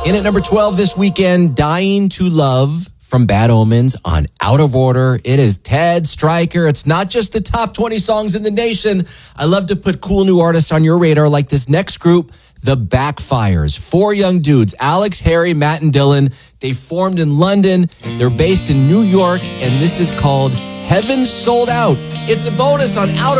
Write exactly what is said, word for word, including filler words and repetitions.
In at number twelve this weekend, Dying to Love from Bad Omens on Out of Order. It is Ted Stryker. It's not just the top twenty songs in the nation. I love to put cool new artists on your radar like this next group, The Backfires. Four young dudes, Alex, Harry, Matt, and Dylan. They formed in London. They're based in New York, and this is called Heaven Sold Out. It's a bonus on Out of